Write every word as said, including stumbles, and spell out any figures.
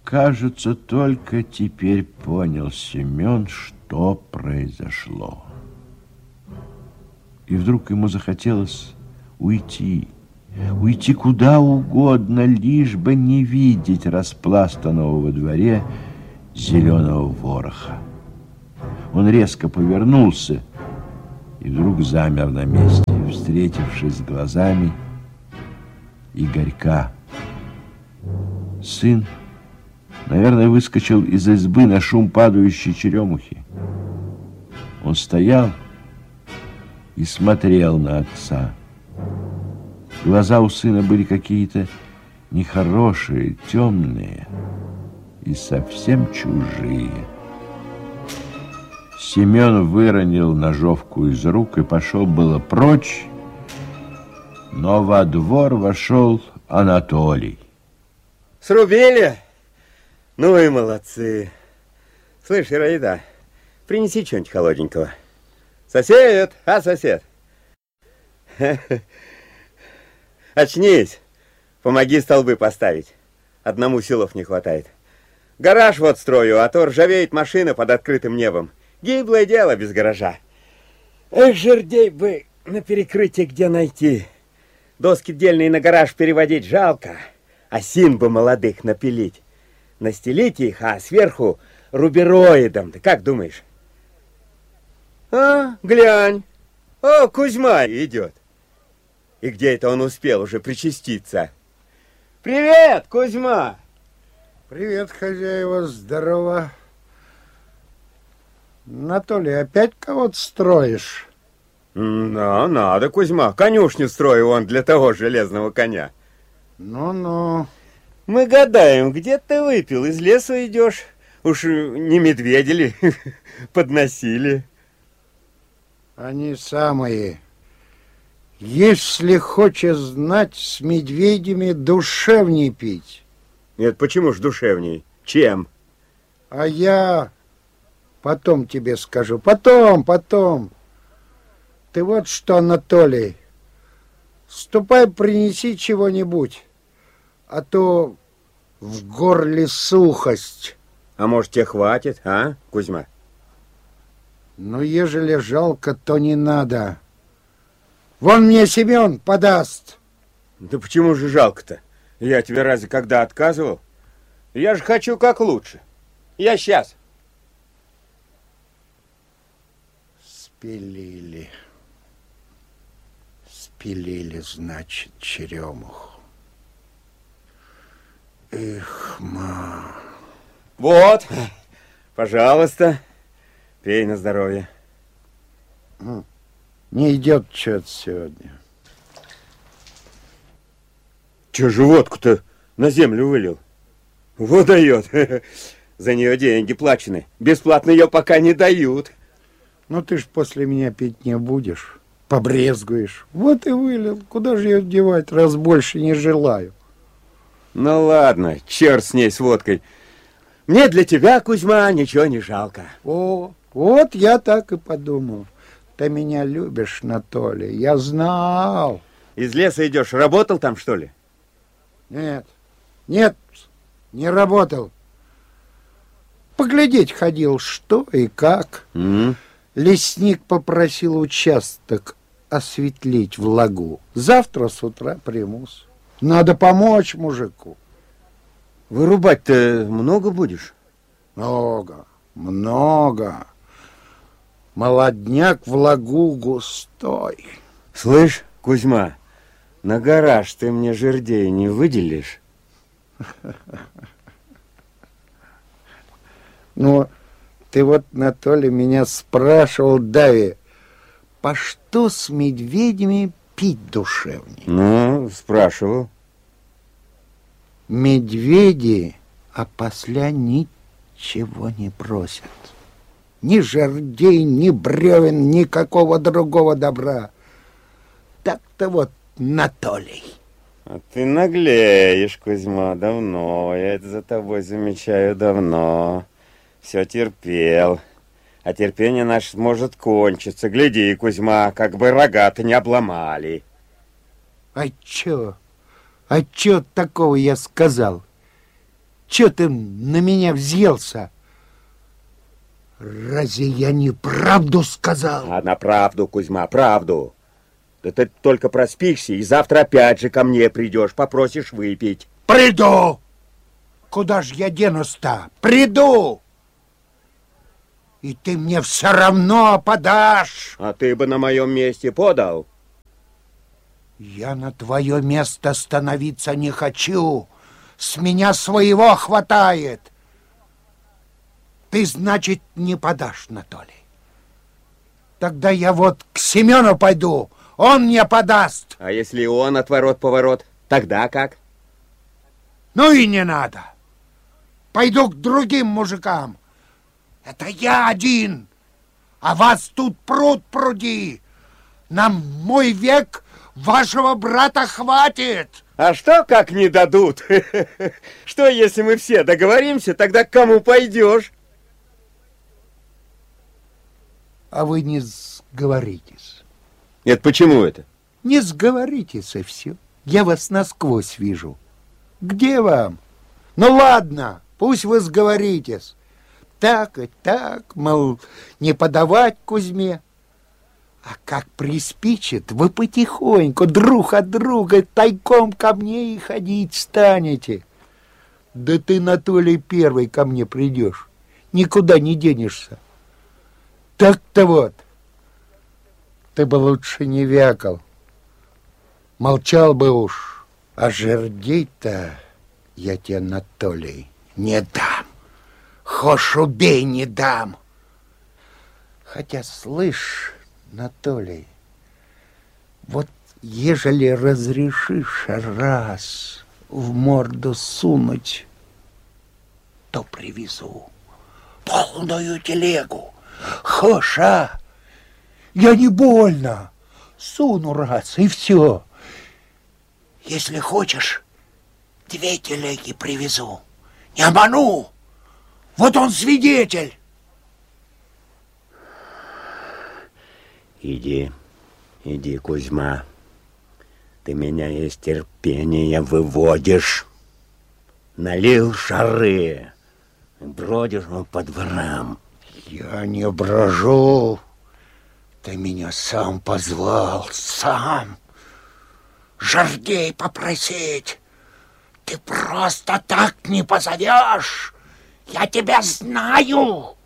Кажется, только теперь понял Семен, что произошло. И вдруг ему захотелось уйти. Уйти куда угодно, лишь бы не видеть распластанного во дворе зеленого вороха. Он резко повернулся и вдруг замер на месте, встретившись с глазами Игорька. Сын, наверное, выскочил из избы на шум падающей черемухи. Он стоял и смотрел на отца. Глаза у сына были какие-то нехорошие, темные и совсем чужие. Семен выронил ножовку из рук и пошел было прочь, но во двор вошел Анатолий. Срубили? Ну и молодцы. Слышь, Ираида, принеси что-нибудь холодненького. Сосед, а сосед? Очнись, помоги столбы поставить. Одному силов не хватает. Гараж вот строю, а то ржавеет машина под открытым небом. Гиблое дело без гаража. Эх, жердей бы на перекрытие где найти. Доски дельные на гараж переводить жалко, осин бы молодых напилить. Настелить их, а сверху рубероидом. Ты как думаешь? А, глянь. О, Кузьма идет. И где это он успел уже причаститься? Привет, Кузьма! Привет, хозяева, здорово. Анатолий, опять кого-то строишь? Да, надо, Кузьма. Конюшню строю он для того железного коня. Ну-ну. Мы гадаем, где ты выпил, из леса идешь. Уж не медведи ли подносили? Они самые. Если хочешь знать, с медведями душевней пить. Нет, почему ж душевней? Чем? А я потом тебе скажу. Потом, потом. Ты вот что, Анатолий, ступай, принеси чего-нибудь, а то в горле сухость. А может, тебе хватит, а, Кузьма? Ну, ежели жалко, то не надо. Вон мне Семен подаст. Да почему же жалко-то? Я тебе разве когда отказывал? Я же хочу как лучше. Я сейчас. Спилили. Спилили, значит, черемуху. Эх, ма. Вот, пожалуйста, пей на здоровье. Не идет что-то сегодня. Че же водку-то на землю вылил? Вот дает. За нее деньги плачены. Бесплатно ее пока не дают. Ну ты ж после меня пить не будешь. Побрезгуешь. Вот и вылил. Куда же ее девать, раз больше не желаю? Ну ладно, черт с ней, с водкой. Мне для тебя, Кузьма, ничего не жалко. О, вот я так и подумал. Ты меня любишь, Анатолий, я знал. Из леса идешь, работал там, что ли? Нет, нет, не работал. Поглядеть ходил, что и как. Mm. Лесник попросил участок осветлить в лагу. Завтра с утра примусь. Надо помочь мужику. Вырубать-то много будешь? Много, много. Молодняк в лагу густой. Слышь, Кузьма, на гараж ты мне жердей не выделишь? Ну, ты вот, Анатолий, меня спрашивал, Дави, по что с медведями пить душевней? Ну, спрашивал. Медведи опосля ничего не просят. Ни жердей, ни бревен, никакого другого добра. Так-то вот, Анатолий. А ты наглеешь, Кузьма, давно. Я это за тобой замечаю давно. Все терпел. А терпение наше может кончиться. Гляди, Кузьма, как бы рога-то не обломали. А чё? А чё такого я сказал? Че ты на меня взъелся? Разве я не правду сказал? А на правду, Кузьма, правду. Да ты только проспишься, и завтра опять же ко мне придешь, попросишь выпить. Приду! Куда ж я денусь-то? Приду! И ты мне все равно подашь. А ты бы на моем месте подал. Я на твое место становиться не хочу. С меня своего хватает. Ты, значит, не подашь, Анатолий. Тогда я вот к Семену пойду. Он мне подаст. А если он отворот-поворот, тогда как? Ну и не надо. Пойду к другим мужикам. Это я один. А вас тут пруд пруди. Нам мой век вашего брата хватит. А что, как не дадут? Что, если мы все договоримся, тогда к кому пойдешь? А вы не сговоритесь. Нет, почему это? Не сговоритесь, и все. Я вас насквозь вижу. Где вам? Ну ладно, пусть вы сговоритесь. Так и так, мол, не подавать Кузьме. А как приспичит, вы потихоньку друг от друга тайком ко мне и ходить станете. Да ты, Анатолий, первый ко мне придешь. Никуда не денешься. Так-то вот. Ты бы лучше не вякал. Молчал бы уж. А жердей-то я тебе, Анатолий, не дам. Хошь убей, не дам. Хотя, слышь, Анатолий, вот ежели разрешишь раз в морду сунуть, то привезу полную телегу. Хошь, а? Я не больно. Суну раз, и все. Если хочешь, две телеги привезу. Не обману. Вот он свидетель. Иди, иди, Кузьма. Ты меня из терпения выводишь. Налил шары. Бродишь ну, по дворам. Я не брожу. Ты меня сам позвал, сам. Жердей попросить. Ты просто так не позовешь. Я тебя знаю.